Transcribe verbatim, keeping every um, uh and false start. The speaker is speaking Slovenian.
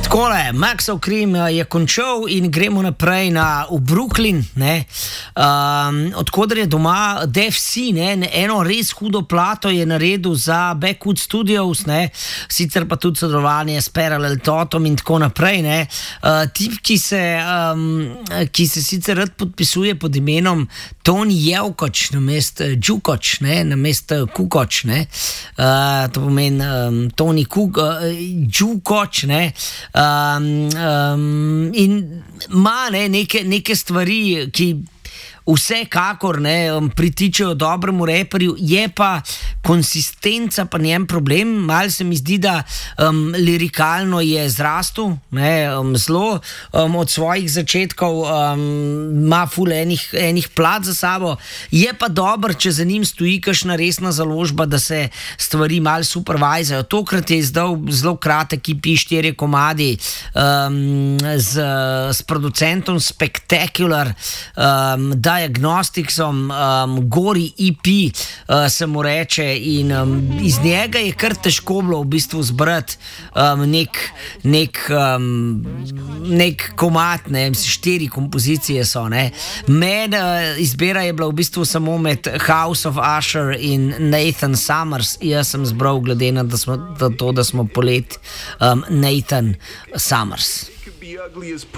Takole, Maxov Krim je končal in gremo naprej na v Brooklyn, ne, um, odkudar je doma Def C, ne, eno res hudo plato je naredil za Backwood Studios, ne, sicer pa tudi sodelovanje s Parallel Thotom in tako naprej, ne, uh, tip, ki se, um, ki se sicer rad podpisuje pod imenom Tony Jevkoč, namest Džukoč, ne, namest Kukoč, ne, uh, to pomeni um, Tony Kuk, uh, Džukoč, ne, um, um, in ima ne, neke, neke stvari, ki vsekakor ne, pritičejo dobremu reperju, je pa konsistenca pa njen problem. Malo se mi zdi, da um, lirikalno je zrastel, ne, um, zelo um, od svojih začetkov um, ima ful enih, enih plat za sabo. Je pa dobro, če za njim stoji kakšna resna založba, da se stvari malo supervizajo. Tokrat je izdal zelo kratek E P, štirje komadi um, z, s producentom Spectacular, um, Diagnosticsom, um, gori E P uh, se mu reče, in um, iz njega je kar težko bilo v bistvu zbrati um, nek, nek, um, nek komad, ne, štiri kompozicije so, ne. Med uh, izbira je bila v bistvu samo med House of Usher in Nathan Summers. Jaz sem zbral, glede na da smo, da to, da smo poleti, um, Nathan Summers.